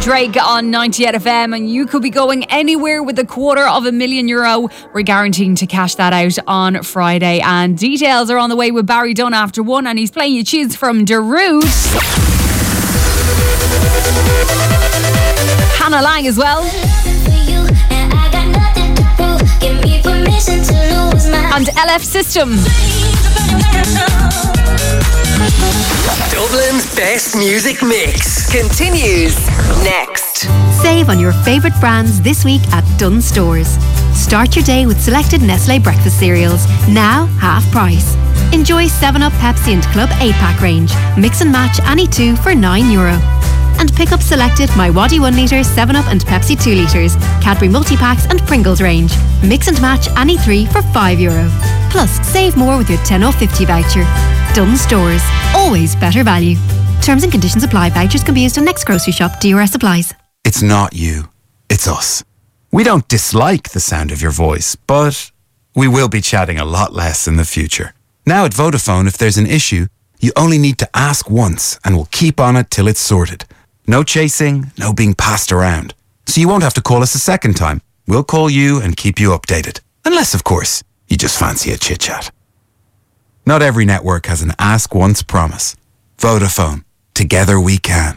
Drake on 98 FM, and you could be going anywhere with €250,000. We're guaranteeing to cash that out on Friday, and details are on the way with Barry Dunn after 1, and he's playing you tunes from Darude. Hannah Lang as well. And LF System. Dublin's best music mix continues next. Save on your favourite brands this week at Dunnes Stores. Start your day with selected Nestlé breakfast cereals, now half price. Enjoy 7up, Pepsi and Club 8-pack range. Mix and match any two for €9. And pick up selected My Waddy 1 litre, 7up and Pepsi 2 litres, Cadbury multi-packs and Pringles range. Mix and match any 3 for €5. Plus, save more with your 10/50 voucher. Dunnes Stores. Always better value. Terms and conditions apply. Vouchers can be used on next grocery shop. DRS applies. It's not you. It's us. We don't dislike the sound of your voice, but we will be chatting a lot less in the future. Now at Vodafone, if there's an issue, you only need to ask once and we'll keep on it till it's sorted. No chasing, no being passed around. So you won't have to call us a second time. We'll call you and keep you updated. Unless, of course, you just fancy a chit-chat. Not every network has an ask once promise. Vodafone. Together we can.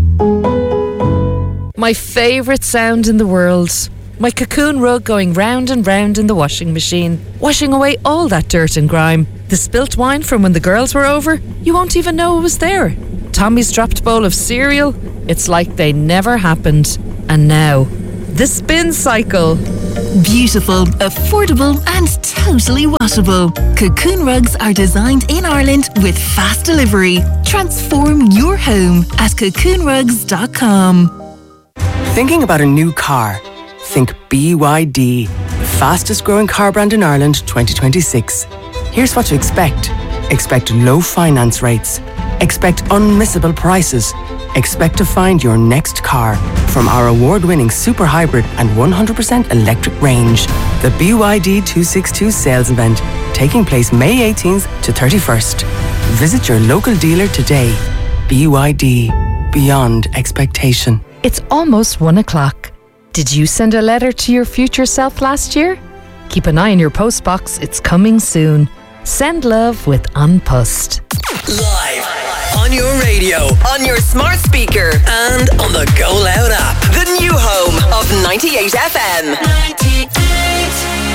My favourite sound in the world. My cocoon rug going round and round in the washing machine, washing away all that dirt and grime. The spilt wine from when the girls were over, you won't even know it was there. Tommy's dropped bowl of cereal, it's like they never happened. And now, the spin cycle. Beautiful, affordable and totally washable. Cocoon rugs are designed in Ireland with fast delivery. Transform your home at cocoonrugs.com. Thinking about a new car? Think BYD, fastest growing car brand in Ireland 2026. Here's what to expect. Expect low finance rates. Expect unmissable prices. Expect to find your next car from our award-winning super hybrid and 100% electric range. The BYD 262 sales event taking place May 18th to 31st. Visit your local dealer today. BYD, beyond expectation. It's almost 1 o'clock. Did you send a letter to your future self last year? Keep an eye on your postbox, it's coming soon. Send love with An Post. Live on your radio, on your smart speaker, and on the Go Loud app. The new home of 98 FM. 98.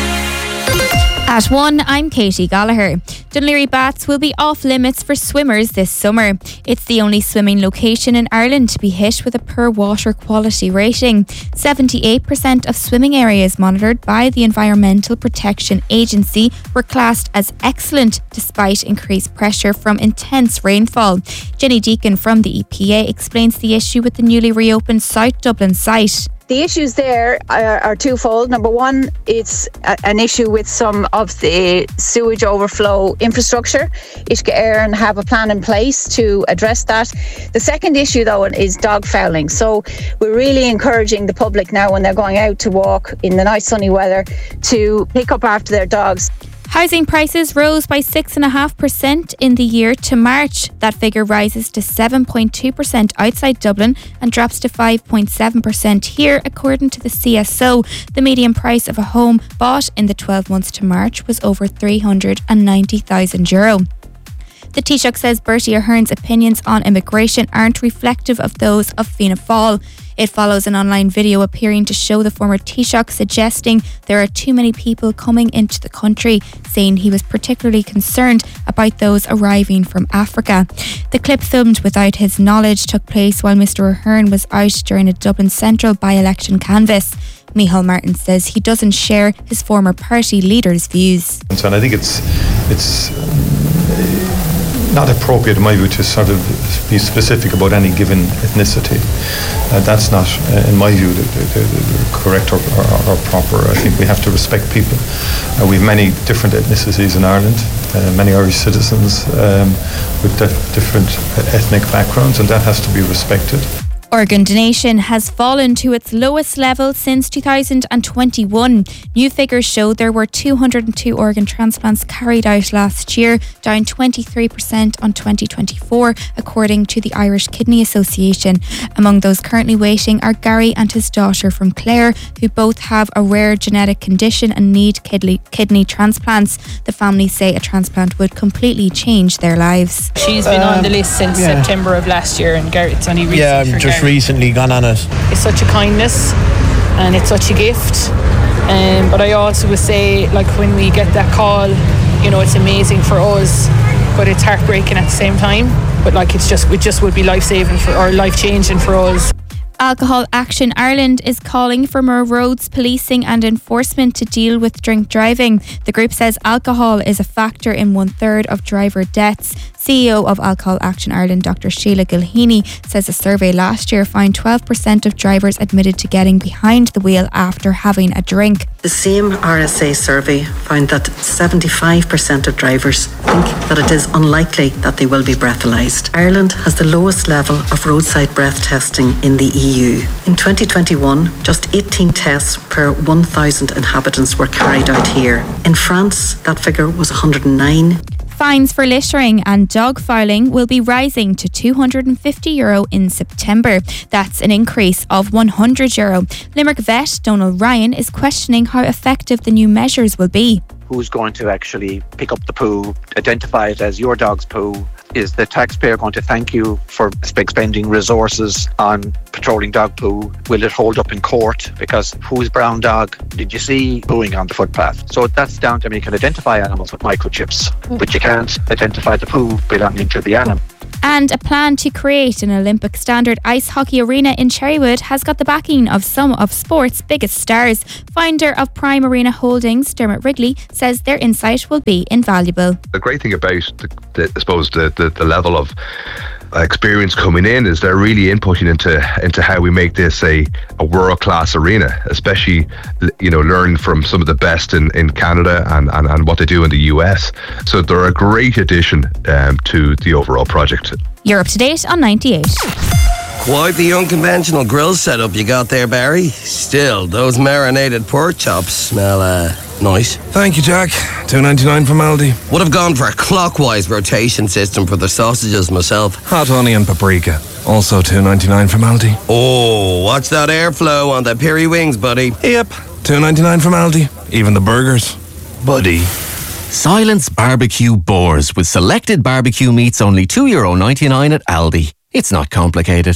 At 1, I'm Katie Gallagher. Dún Laoghaire Baths will be off limits for swimmers this summer. It's the only swimming location in Ireland to be hit with a poor water quality rating. 78% of swimming areas monitored by the Environmental Protection Agency were classed as excellent despite increased pressure from intense rainfall. Jenny Deacon from the EPA explains the issue with the newly reopened South Dublin site. The issues there are twofold. Number one, it's an issue with some of the sewage overflow infrastructure. Uisce Éireann have a plan in place to address that. The second issue, though, is dog fouling. So we're really encouraging the public now when they're going out to walk in the nice sunny weather to pick up after their dogs. Housing prices rose by 6.5% in the year to March. That figure rises to 7.2% outside Dublin and drops to 5.7% here, according to the CSO. The median price of a home bought in the 12 months to March was over €390,000. The Taoiseach says Bertie Ahern's opinions on immigration aren't reflective of those of Fianna Fáil. It follows an online video appearing to show the former Taoiseach suggesting there are too many people coming into the country, saying he was particularly concerned about those arriving from Africa. The clip, filmed without his knowledge, took place while Mr Ahern was out during a Dublin Central by-election canvass. Micheál Martin says he doesn't share his former party leader's views. And I think it's not appropriate in my view to sort of be specific about any given ethnicity. That's not, in my view, the correct or proper. I think we have to respect people. We have many different ethnicities in Ireland, many Irish citizens with different ethnic backgrounds, and that has to be respected. Organ donation has fallen to its lowest level since 2021. New figures show there were 202 organ transplants carried out last year, down 23% on 2024, according to the Irish Kidney Association. Among those currently waiting are Gary and his daughter from Clare, who both have a rare genetic condition and need kidney transplants. The family say a transplant would completely change their lives. She's been on the list since September of last year, and Gary's only recently gone on it. It's such a kindness and it's such a gift, but I also would say, like, when we get that call, you know, it's amazing for us, but it's heartbreaking at the same time. But like, it just would be life-saving or life-changing for us. Alcohol Action Ireland is calling for more roads policing and enforcement to deal with drink driving. The group says alcohol is a factor in 1/3 of driver deaths. CEO of Alcohol Action Ireland, Dr. Sheila Gilheany, says a survey last year found 12% of drivers admitted to getting behind the wheel after having a drink. The same RSA survey found that 75% of drivers think that it is unlikely that they will be breathalyzed. Ireland has the lowest level of roadside breath testing in the EU. In 2021, just 18 tests per 1,000 inhabitants were carried out here. In France, that figure was 109. Fines for littering and dog fouling will be rising to €250 in September. That's an increase of €100. Limerick vet Donald Ryan is questioning how effective the new measures will be. Who's going to actually pick up the poo, identify it as your dog's poo? Is the taxpayer going to thank you for expending resources on patrolling dog poo? Will it hold up in court? Because whose brown dog did you see pooing on the footpath? So that's down to, I mean, you can identify animals with microchips, but you can't identify the poo belonging to the animal. And a plan to create an Olympic standard ice hockey arena in Cherrywood has got the backing of some of sport's biggest stars. Founder of Prime Arena Holdings, Dermot Wrigley, says their insight will be invaluable. The great thing about the level of experience coming in is they're really inputting into how we make this a world-class arena, especially, you know, learn from some of the best in Canada and what they do in the US. So they're a great addition to the overall project. You're up to date on 98. Quite the unconventional grill setup you got there, Barry. Still, those marinated pork chops smell nice. Thank you, Jack. $2.99 from Aldi. Would have gone for a clockwise rotation system for the sausages myself. Hot onion paprika. Also $2.99 from Aldi. Oh, watch that airflow on the peri wings, buddy. Yep. $2.99 from Aldi. Even the burgers. Buddy. Silence Barbecue Boars with selected barbecue meats, only €2.99 at Aldi. It's not complicated.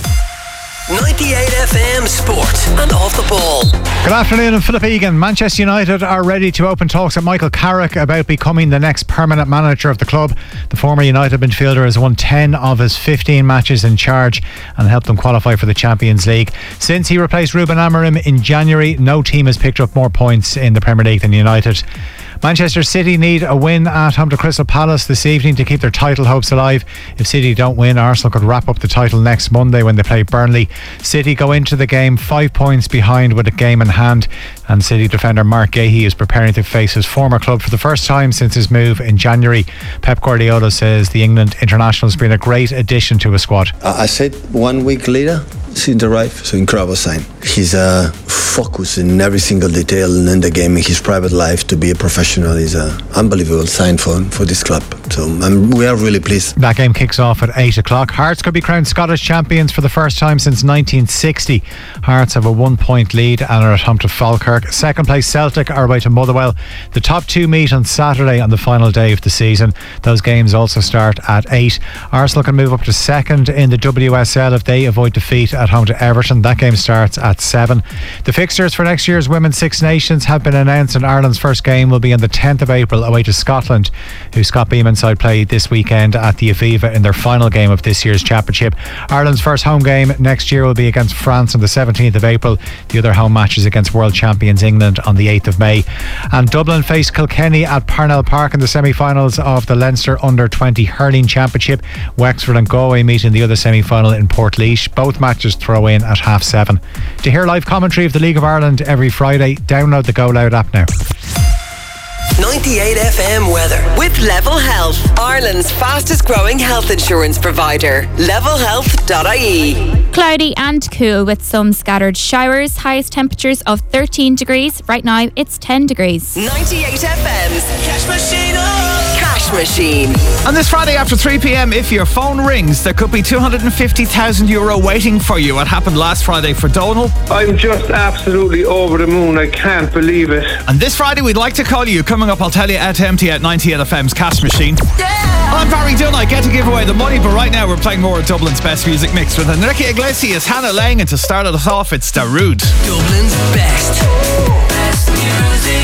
98 FM Sport and Off the Ball. Good afternoon, I'm Philip Egan. Manchester United are ready to open talks with Michael Carrick about becoming the next permanent manager of the club. The former United midfielder has won 10 of his 15 matches in charge and helped them qualify for the Champions League. Since he replaced Ruben Amorim in January, no team has picked up more points in the Premier League than United. Manchester City need a win at home to Crystal Palace this evening to keep their title hopes alive. If City don't win, Arsenal could wrap up the title next Monday when they play Burnley. City go into the game 5 points behind with a game in hand, and City defender Mark Gahey is preparing to face his former club for the first time since his move in January. Pep Guardiola says the England international has been a great addition to his squad. I said 1 week later since arrived, so incredible sign. He's focused in every single detail in the game, in his private life. To be a professional is an unbelievable sign for this club. So we are really pleased. That game kicks off at 8 o'clock. Hearts could be crowned Scottish champions for the first time since 1960. Hearts have a 1 point lead and are at home to Falkirk. Second place Celtic are away to Motherwell. The top two meet on Saturday on the final day of the season. Those games also start at 8. Arsenal can move up to second in the WSL if they avoid defeat at home to Everton. That game starts at 7. The fixtures for next year's Women's Six Nations have been announced, and Ireland's first game will be on the 10th of April away to Scotland, who Scott Beeman side play this weekend at the Aviva in their final game of this year's championship. Ireland's first home game next year will be against France on the 17th of April. The other home match is against world champions England on the 8th of May. And Dublin face Kilkenny at Parnell Park in the semi-finals of the Leinster Under-20 Hurling Championship. Wexford and Galway meet in the other semi-final in Portlaoise. Both matches throw in at 7:30. To hear live commentary of the League of Ireland every Friday, download the Go Loud app now. 98 FM weather with Level Health, Ireland's fastest growing health insurance provider. Levelhealth.ie. Cloudy and cool with some scattered showers. Highest temperatures of 13 degrees. Right now it's 10 degrees. 98 FM's Cash Machine. Cash Machine. On this Friday after 3 p.m, if your phone rings, there could be €250,000 waiting for you. What happened last Friday for Donal? I'm just absolutely over the moon. I can't believe it. And this Friday we'd like to call you. Coming up, I'll tell you at empty at 98 FM's Cash Machine. I'm Barry Dunn. I get to give away the money, but right now we're playing more of Dublin's best music mix with Enrique Iglesias, Hannah Lang, and to start us off, it's Darude. Dublin's best music.